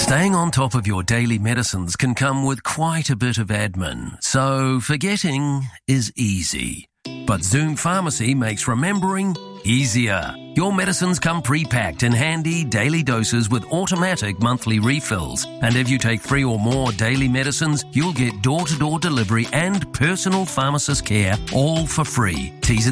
Staying on top of your daily medicines can come with quite a bit of admin, so forgetting is easy. But Zoom Pharmacy makes remembering easier. Your medicines come pre-packed in handy daily doses with automatic monthly refills. And if you take 3 or more daily medicines, you'll get door-to-door delivery and personal pharmacist care all for free. T's and